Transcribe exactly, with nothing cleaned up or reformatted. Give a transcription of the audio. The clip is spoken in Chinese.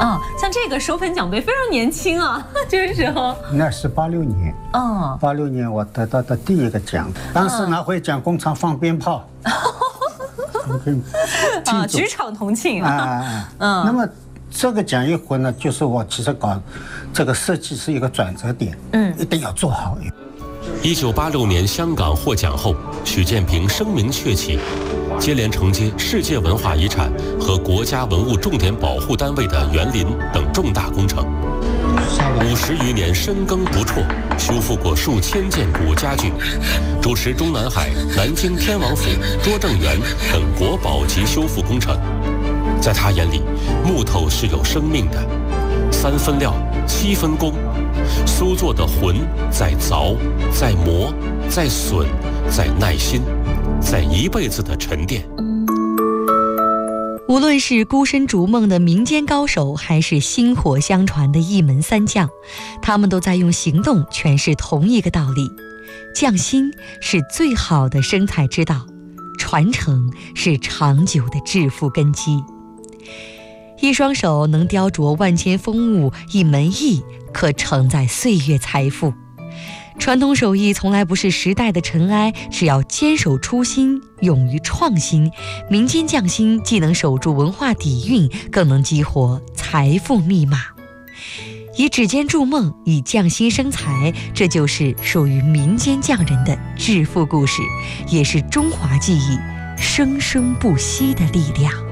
啊，像这个首本奖杯非常年轻啊，这个时候。 那是八六年。哦，八六年我得到的第一个奖，当时拿回奖，工厂放鞭炮。 啊，举场同庆啊！ 嗯，那么这个奖一回呢，就是我其实搞这个设计是一个转折点，嗯，一定要做好。 一九八六年香港获奖后，许建平声名鹊起，接连承接世界文化遗产和国家文物重点保护单位的园林等重大工程。五十余年深耕不辍，修复过数千件古家具，主持中南海、南京天王府、拙政园等国宝级修复工程。在他眼里，木头是有生命的，三分料，七分工，苏作的魂在凿，在磨，在损，在耐心，在一辈子的沉淀。 无论是孤身逐梦的民间高手，还是薪火相传的一门三将，他们都在用行动诠释同一个道理：匠心是最好的生财之道，传承是长久的致富根基。一双手能雕琢万千风物，一门艺可承载岁月财富。传统手艺从来不是时代的尘埃，只要坚守初心，勇于创新，民间匠心既能守住文化底蕴，更能激活财富密码。以指尖筑梦，以匠心生财，这就是属于民间匠人的致富故事，也是中华技艺生生不息的力量。